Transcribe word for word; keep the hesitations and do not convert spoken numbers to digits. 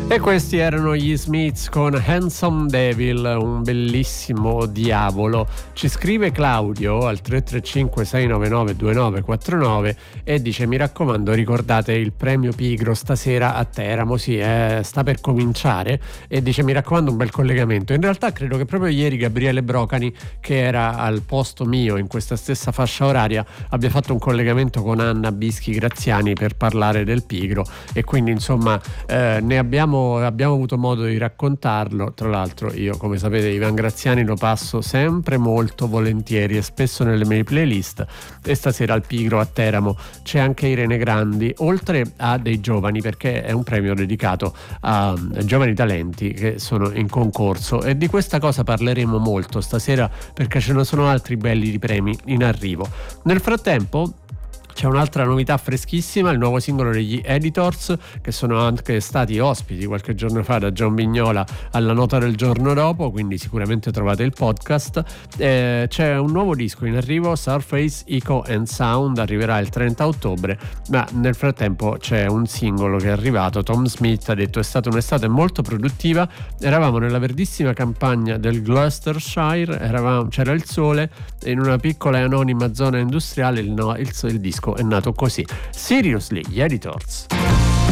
E questi erano gli Smiths con Handsome Devil, un bellissimo diavolo. Ci scrive Claudio al tre tre cinque sei nove nove due nove quattro nove e dice: mi raccomando, ricordate il premio Pigro stasera a Teramo. Sì, eh, sta per cominciare. E dice: mi raccomando, un bel collegamento. In realtà credo che proprio ieri Gabriele Brocani, che era al posto mio in questa stessa fascia oraria, abbia fatto un collegamento con Anna Bischi Graziani per parlare del Pigro, e quindi insomma eh, ne abbiamo abbiamo avuto modo di raccontarlo. Tra l'altro io, come sapete, Ivan Graziani lo passo sempre molto volentieri e spesso nelle mie playlist, e stasera al Pigro a Teramo c'è anche Irene Grandi, oltre a dei giovani, perché è un premio dedicato a giovani talenti che sono in concorso, e di questa cosa parleremo molto stasera perché ce ne sono altri belli di premi in arrivo. Nel frattempo c'è un'altra novità freschissima, il nuovo singolo degli Editors, che sono anche stati ospiti qualche giorno fa da John Vignola alla Nota del giorno dopo, quindi sicuramente trovate il podcast. Eh, c'è un nuovo disco in arrivo, Surface Echo and Sound, arriverà il trenta ottobre, ma nel frattempo c'è un singolo che è arrivato. Tom Smith ha detto: è stata un'estate molto produttiva, eravamo nella verdissima campagna del Gloucestershire, eravamo, c'era il sole, e in una piccola e anonima zona industriale il, no, il, il disco è nato così. Seriously, gli Editors.